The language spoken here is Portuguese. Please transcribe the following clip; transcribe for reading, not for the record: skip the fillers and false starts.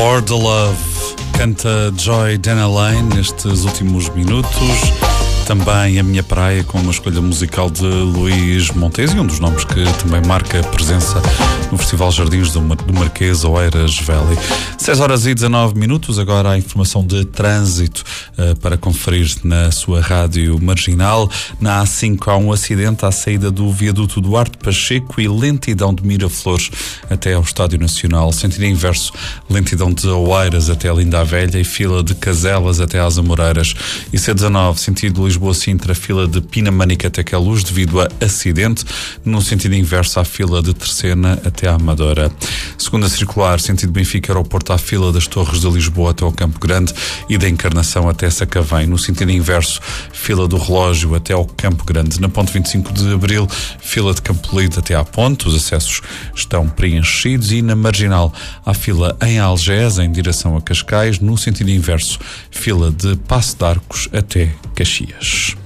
For the Love, canta Joy Denalane nestes últimos minutos. Também A Minha Praia, com uma escolha musical de Luís Montes, e um dos nomes que também marca a presença no Festival Jardins do Marquês, Oeiras Valley. 6h19, agora a informação de trânsito para conferir na sua rádio marginal. Na A5 há um acidente à saída do viaduto Duarte Pacheco e lentidão de Miraflores até ao Estádio Nacional. Sentido inverso, lentidão de Oeiras até a Linda a Velha e fila de Caselas até às Amoreiras. E C19, sentido Lisboa-Sintra, fila de Pinamanique até Queluz devido a acidente. No sentido inverso, há fila de Terceira até à Amadora. Segunda circular, sentido Benfica-Aeroporto, há fila das Torres de Lisboa até ao Campo Grande e da Encarnação até Sacavém. No sentido inverso, fila do Relógio até ao Campo Grande. Na ponte 25 de Abril, fila de Campolide até à Ponte. Os acessos estão preenchidos. E na Marginal, há fila em Algés em direção a Cascais. No sentido inverso, fila de Passo de Arcos até Caxias.